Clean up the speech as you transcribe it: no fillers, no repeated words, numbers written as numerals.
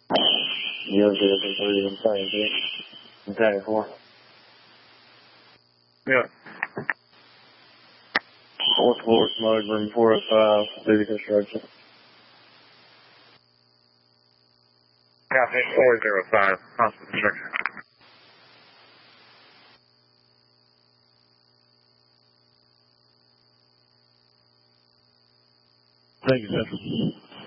You're good. I'm sorry, I'm sorry, 4. Yeah. 4th floor, mode, room 405, city construction. Copy, 405, hospital construction. Thank you, sir.